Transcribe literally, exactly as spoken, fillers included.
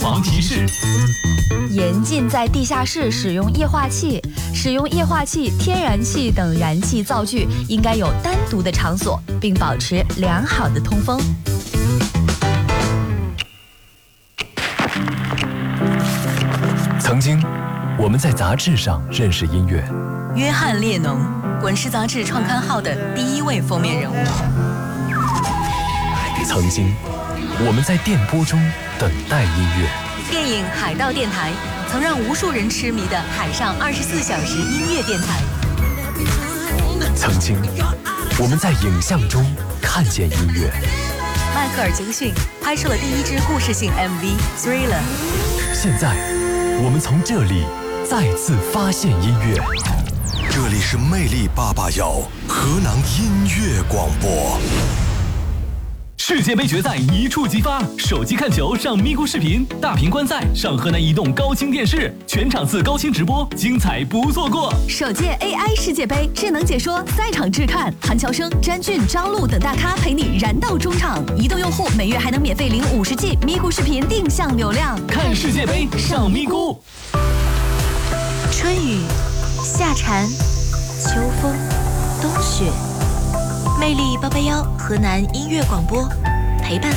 防提示： 严禁在地下室使用液化气，使用液化气、天然气等燃气灶具应该有单独的场所，并保持良好的通风。 曾经，我们在杂志上认识音乐。 约翰·列侬，滚石杂志创刊号的第一位封面人物。 曾经，我们在电波中等待音乐。 电影《海盗电台》曾让无数人痴迷的海上二十四小时音乐电台。 曾经，我们在影像中看见音乐。 迈克尔·杰克逊拍摄了第一支故事性 M V《Thriller》。 现在，我们从这里再次发现音乐。 这里是魅力八八幺河南音乐广播。 世界杯决赛一触即发，手机看球上咪咕视频，大屏观赛上河南移动高清电视，全场次高清直播，精彩不错过。 首届 A I 世界杯智能解说，赛场质看，韩乔生、詹俊、张璐等大咖陪你燃到中场。移动用户每月还能免费领五十 G 咪咕视频定向流量， 看世界杯上咪咕。 春雨、夏蝉、秋风、冬雪，魅力八八幺河南音乐广播陪伴